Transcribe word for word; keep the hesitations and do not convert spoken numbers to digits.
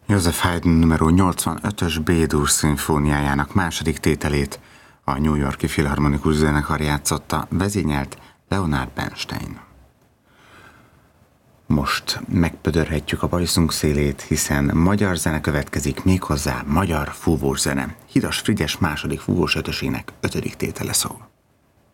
Joseph Haydn numero nyolcvanötös B-dur szimfóniájának második tételét a New York-i Filharmonikus Zenekar játszotta, vezényelt Leonard Bernstein. Most megpödörhetjük a bajszunk szélét, hiszen magyar zene következik, méghozzá magyar fúvós zene. Hidas Frigyes második fúvós ötösének ötödik tétele szól.